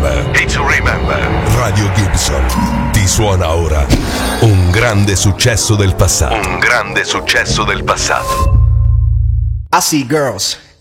remember. It's to remember. Radio Gibson ti suona ora un grande successo del passato. Un grande successo del passato. I see girls